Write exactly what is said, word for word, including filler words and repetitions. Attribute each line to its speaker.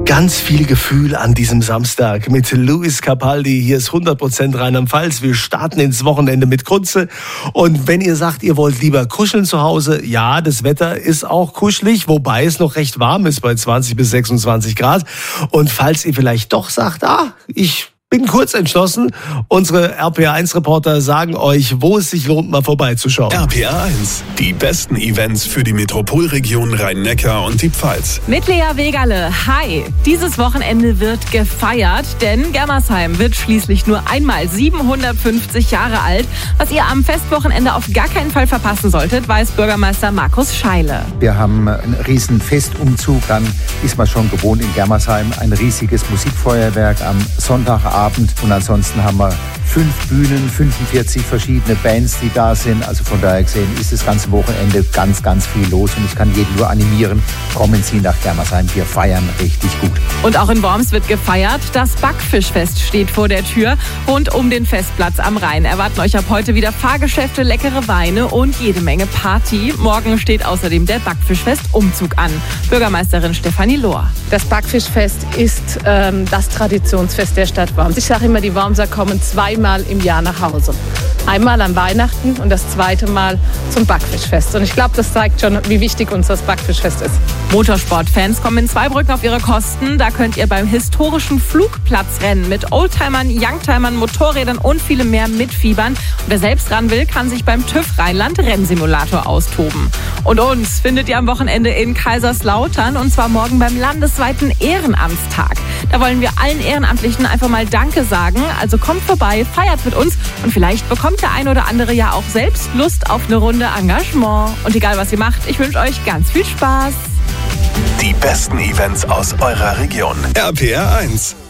Speaker 1: Ganz viel Gefühl an diesem Samstag mit Luis Capaldi. Hier ist hundert Prozent Rheinland-Pfalz. Wir starten ins Wochenende mit Grütze. Und wenn ihr sagt, ihr wollt lieber kuscheln zu Hause, ja, das Wetter ist auch kuschelig, wobei es noch recht warm ist bei zwanzig bis sechsundzwanzig Grad. Und falls ihr vielleicht doch sagt, ah, ich bin kurz entschlossen, unsere R P R eins Reporter sagen euch, wo es sich lohnt, mal vorbeizuschauen.
Speaker 2: R P R eins, die besten Events für die Metropolregion Rhein-Neckar und die Pfalz.
Speaker 3: Mit Lea Wegerle. Hi! Dieses Wochenende wird gefeiert, denn Germersheim wird schließlich nur einmal siebenhundertfünfzig Jahre alt. Was ihr am Festwochenende auf gar keinen Fall verpassen solltet, weiß Bürgermeister Markus Scheile.
Speaker 4: Wir haben einen riesen Festumzug, dann ist man schon gewohnt in Germersheim, ein riesiges Musikfeuerwerk am Sonntagabend. Und ansonsten haben wir fünf Bühnen, fünfundvierzig verschiedene Bands, die da sind. Also von daher gesehen ist das ganze Wochenende ganz, ganz viel los. Und ich kann jeden nur animieren, kommen Sie nach Germersheim, wir feiern richtig gut.
Speaker 3: Und auch in Worms wird gefeiert. Das Backfischfest steht vor der Tür. Rund um den Festplatz am Rhein erwarten euch ab heute wieder Fahrgeschäfte, leckere Weine und jede Menge Party. Morgen steht außerdem der Backfischfest-Umzug an. Bürgermeisterin Stefanie Lohr.
Speaker 5: Das Backfischfest ist ähm, das Traditionsfest der Stadt Worms. Ich sage immer, die Wormser kommen zweimal im Jahr nach Hause. Einmal an Weihnachten und das zweite Mal zum Backfischfest. Und ich glaube, das zeigt schon, wie wichtig uns das Backfischfest ist. Motorsportfans kommen in Zweibrücken auf ihre Kosten. Da könnt ihr beim historischen Flugplatzrennen mit Oldtimern, Youngtimern, Motorrädern und vielem mehr mitfiebern. Und wer selbst ran will, kann sich beim TÜV Rheinland Rennsimulator austoben. Und uns findet ihr am Wochenende in Kaiserslautern und zwar morgen beim landesweiten Ehrenamtstag. Da wollen wir allen Ehrenamtlichen einfach mal Danke sagen. Also kommt vorbei, feiert mit uns und vielleicht bekommt der ein oder andere ja auch selbst Lust auf eine Runde Engagement. Und egal was ihr macht, ich wünsche euch ganz viel Spaß.
Speaker 2: Die besten Events aus eurer Region. R P R eins.